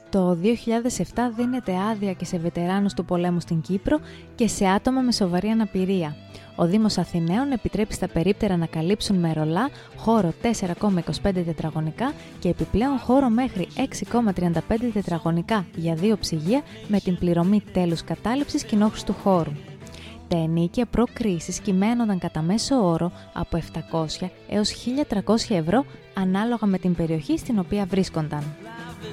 Το 2007 δίνεται άδεια και σε βετεράνους του πολέμου στην Κύπρο και σε άτομα με σοβαρή αναπηρία. Ο Δήμος Αθηναίων επιτρέπει στα περίπτερα να καλύψουν με ρολά χώρο 4,25 τετραγωνικά και επιπλέον χώρο μέχρι 6,35 τετραγωνικά για 2 ψυγεία με την πληρωμή τέλους κατάληψης κοινόχρηστου χώρου. Τα ενοίκια προ-κρίσης κυμαίνονταν κατά μέσο όρο από 700 έως 1.300 ευρώ ανάλογα με την περιοχή στην οποία βρίσκονταν.